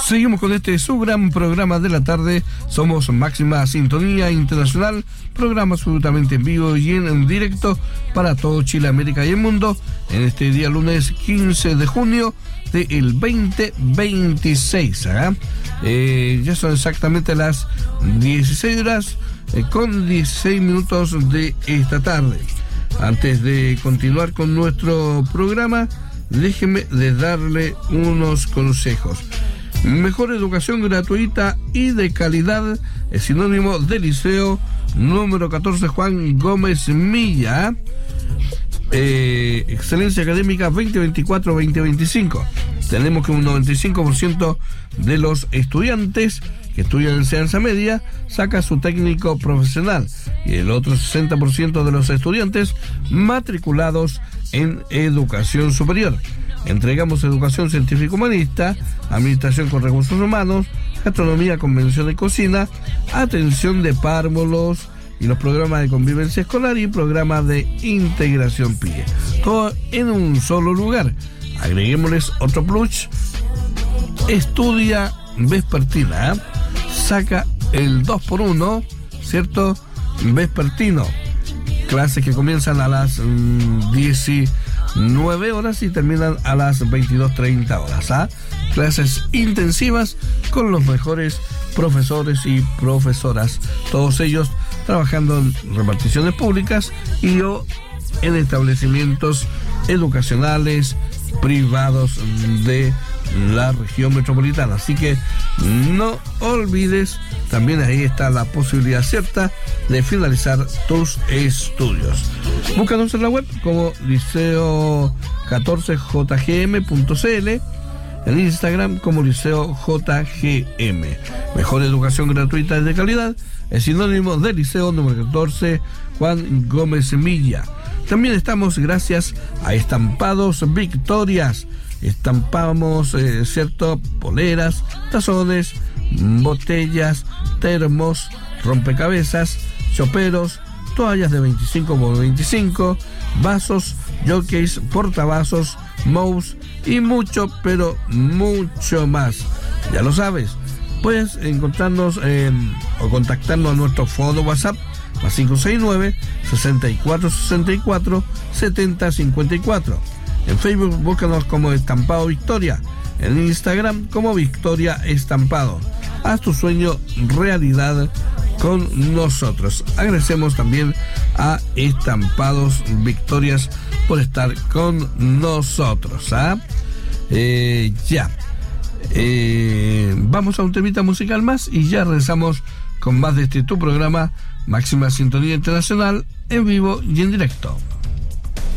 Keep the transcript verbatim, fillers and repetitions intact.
Seguimos con este su gran programa de la tarde. Somos Máxima Sintonía Internacional, programa absolutamente en vivo y en directo para todo Chile, América y el mundo, en este día lunes quince de junio del veinte veintiséis. ¿eh? Eh, ya son exactamente las dieciséis horas eh, con dieciséis minutos de esta tarde. Antes de continuar con nuestro programa, déjeme de darle unos consejos. Mejor educación gratuita y de calidad es sinónimo de Liceo número catorce Juan Gómez Milla. Eh, excelencia académica veinte veinticuatro veinte veinticinco. Tenemos que un noventa y cinco por ciento de los estudiantes que estudian en enseñanza media saca su técnico profesional y el otro sesenta por ciento de los estudiantes matriculados en educación superior. Entregamos educación científico-humanista, administración con recursos humanos, gastronomía, convención de cocina, atención de párvulos y los programas de convivencia escolar y programas de integración P I E. Todo en un solo lugar. Agreguémosles otro plus. Estudia vespertina. ¿eh? Saca el dos por uno, ¿cierto? Vespertino. Clases que comienzan a las mmm, diecinueve horas y terminan a las veintidós treinta horas. ¿ah? Clases intensivas con los mejores profesores y profesoras. Todos ellos trabajando en reparticiones públicas y o en establecimientos educacionales privados de la región metropolitana. Así que no olvides, también ahí está la posibilidad cierta de finalizar tus estudios. Búscanos en la web como liceo catorce j g m punto c l, en Instagram como liceo j g m. Mejor educación gratuita y de calidad es sinónimo de Liceo número catorce Juan Gómez Milla. También estamos gracias a Estampados Victorias. Estampamos, eh, cierto, poleras, tazones, botellas, termos, rompecabezas, choperos, toallas de veinticinco por veinticinco, vasos, jockeys, portavasos, mouse y mucho, pero mucho más. Ya lo sabes, puedes encontrarnos eh, o contactarnos a nuestro fono WhatsApp más cinco seis nueve, sesenta y cuatro sesenta y cuatro, setenta cincuenta y cuatro. En Facebook búscanos como Estampado Victoria. En Instagram como Victoria Estampado. Haz tu sueño realidad con nosotros. Agradecemos también a Estampados Victorias por estar con nosotros. ¿ah? Eh, ya. Eh, vamos a un temita musical más y ya regresamos con más de este tu programa Máxima Sintonía Internacional en vivo y en directo.